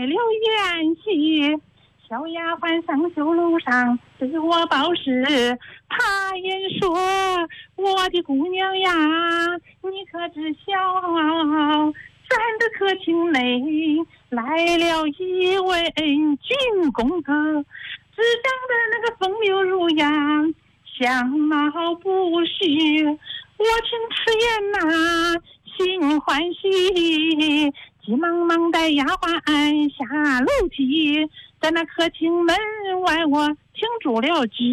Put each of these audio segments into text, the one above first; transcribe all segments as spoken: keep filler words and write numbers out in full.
了宴席。小丫鬟上酒楼上对我报时，他言说：“我的姑娘呀，你可知晓，咱的客厅内来了一位俊公子，只长得那个风流如杨，相貌不虚。我听此言呐、啊，心欢喜，急忙忙带丫鬟下楼梯。”在那客厅门外，我停住了脚。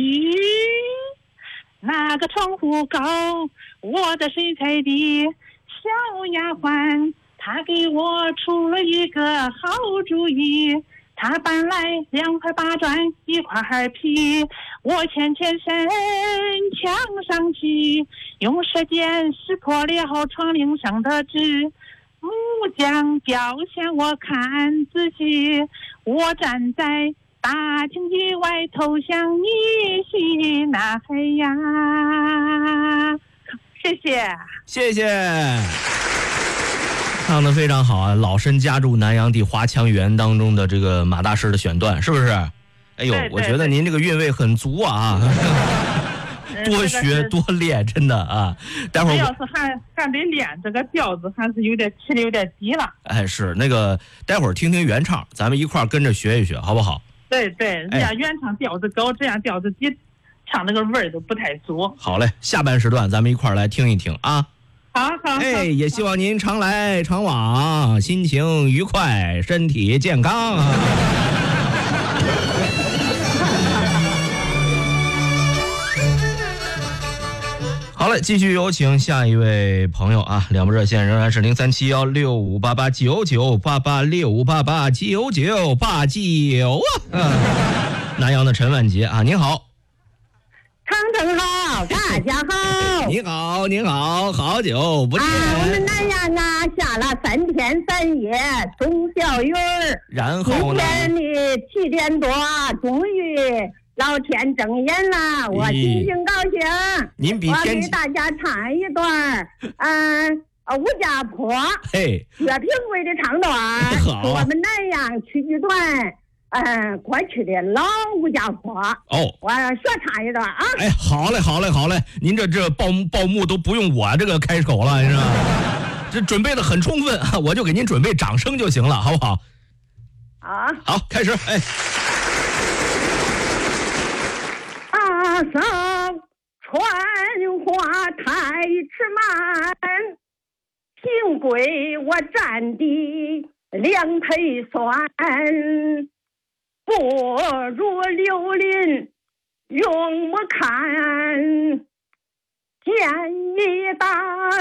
那个窗户高，我的水彩的小丫鬟，她给我出了一个好主意。她搬来两块八砖一块皮，我浅浅身墙上去，用舌尖撕破了窗棂上的纸。木匠雕像我看仔细，我站在大厅的外头向你细呐嘿呀，谢谢谢谢，唱得非常好啊！老身家住南阳的华强园当中的这个马大师的选段，是不是？哎呦，我觉得您这个韵味很足啊。多学多练，真的啊！待会儿要是还还得练这个调子，还是有点起的有点低了。 哎，是那个，待会儿听听原唱，咱们一块儿跟着学一学，好不好？ 对对，人家原唱调子高，这样调子低，唱那个味儿都不太足。 好嘞，下半时段咱们一块儿来听一听啊！ 好好， 哎，也希望您常来常往，心情愉快，身体健康啊！好了，继续有请下一位朋友啊，两部热线仍然是零三七幺六五八八九九八八六五八八九九八九啊！南阳的陈万杰啊，您好， 长城好，大家好， 你好，您好，好久不见。 啊，我们南阳啊下了三天三夜中小雨儿， 然后呢？ 今天的七点多，终于。老天睁眼了，我心情高兴。 您比天我给大家唱一段，嗯、呃，吴家坡， 嘿， 薛平贵的唱段， 好， 是我们南阳曲剧团，嗯、呃，过去的老吴家坡。 哦， 我学唱一段啊。 哎，好嘞，好嘞，好嘞，您这这报报幕都不用我这个开口了，是吧？这准备的很充分，我就给您准备掌声就行了，好不好？ 啊， 好，开始，哎。 阿嫂穿花太迟慢，平贵我占地两腿酸，不如刘林用我看，见一大